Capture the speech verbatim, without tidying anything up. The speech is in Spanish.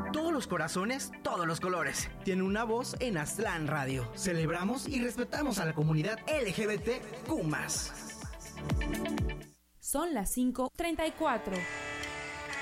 Todos los corazones, todos los colores. Tiene una voz en Aztlán Radio. Celebramos y respetamos a la comunidad L G B T Q más. Son las cinco treinta y cuatro.